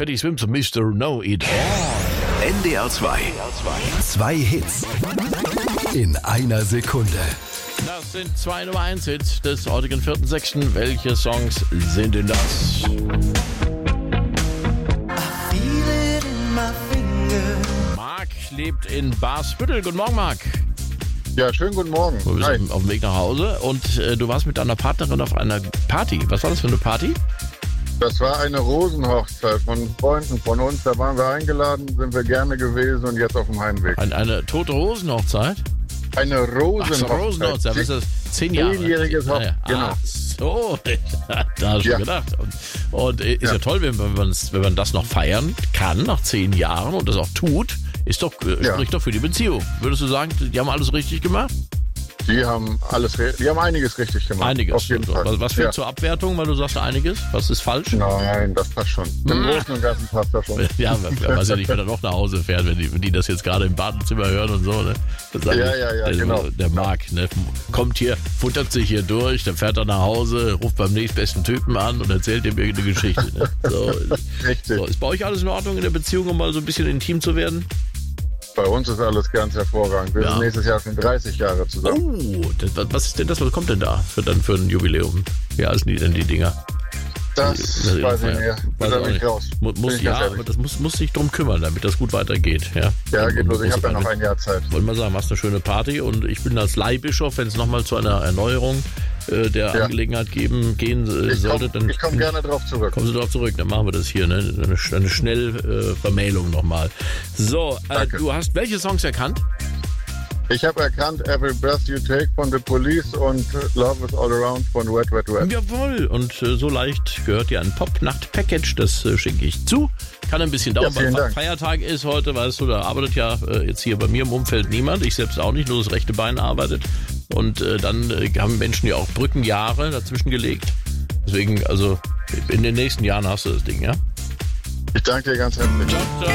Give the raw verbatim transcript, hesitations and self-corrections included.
Teddy Swims und Mister Know It All. N D R zwei. Zwei Hits in einer Sekunde. Das sind zwei Nummer eins Hits des heutigen vierten sechsten Welche Songs sind denn das? Marc lebt in Barsbüttel. Guten Morgen, Marc. Ja, schönen guten Morgen. Du bist Hi. auf dem Weg nach Hause und äh, du warst mit deiner Partnerin auf einer Party. Was war das für eine Party? Das war eine Rosenhochzeit von Freunden von uns. Da waren wir eingeladen, sind wir gerne gewesen und jetzt auf dem Heimweg. Ein, eine tote Rosenhochzeit? Eine Ach so, Rosenhochzeit. Rosenhochzeit. Was ist das? Zehn Jahre? Zehnjähriges Hoch- Ah, ja. genau. Ach so, da hast du schon Ja. gedacht. Und, und äh, ist ja, Ja. toll, wenn, wenn, man's, wenn man das noch feiern kann, nach zehn Jahren und das auch tut, ist doch, äh, Ja. spricht doch für die Beziehung. Würdest du sagen, die haben alles richtig gemacht? Die haben alles, re- die haben einiges richtig gemacht. Einiges. Auf jeden Und, Fall. was was fehlt Ja. zur Abwertung, weil du sagst einiges? Was ist falsch? Nein, das passt schon. Im Großen und Ganzen passt das schon. Ja, man weiß ja nicht, wenn er noch nach Hause fährt, wenn die, wenn die das jetzt gerade im Badezimmer hören und so. Ne? Das sagt Ja, die- ja, ja, der, genau. Der Marc, ne? Kommt hier, futtert sich hier durch, dann fährt er nach Hause, ruft beim nächstbesten Typen an und erzählt ihm irgendeine Geschichte. Ne? So, Richtig. so, ist bei euch alles in Ordnung in der Beziehung, um mal so ein bisschen intim zu werden? Bei uns ist alles ganz hervorragend. Wir Ja. sind nächstes Jahr schon dreißig Jahre zusammen. Oh, das, was ist denn das? Was kommt denn da für, dann für ein Jubiläum? Wie alt sind die denn, die Dinger? Das Das- weiß ich ja, nicht. weiß Da ich auch bin ich nicht. raus. Mu- Bin Muss, ich ja, ganz aber ehrlich. das muss, muss sich drum kümmern, damit das gut weitergeht. Ja, Ja, Und- geht los. und Ich habe ja muss- noch ein Jahr Zeit. Wollen wir sagen, machst eine schöne Party und ich bin als Leihbischof, wenn es nochmal zu einer Erneuerung äh, der Ja. Angelegenheit geben, gehen äh, Ich sollte, komme dann komm gerne drauf zurück. kommen Sie darauf zurück, dann machen wir das hier, ne? Eine, eine Schnellvermählung äh, nochmal. So, äh, Danke. du hast welche Songs erkannt? Ich habe erkannt Every Breath You Take von The Police und Love Is All Around von Wet Wet Wet. Jawohl, und äh, so leicht gehört dir ein Pop-Nacht-Package, das äh, schicke ich zu. Kann ein bisschen dauern, Ja, vielen weil Dank. Feiertag ist heute, weißt du, da arbeitet ja äh, jetzt hier bei mir im Umfeld niemand, ich selbst auch nicht, nur das rechte Bein arbeitet. Und äh, dann äh, haben Menschen ja auch Brückenjahre dazwischen gelegt. Deswegen, also in den nächsten Jahren hast du das Ding, ja? Ich danke dir ganz herzlich. Ciao, ciao.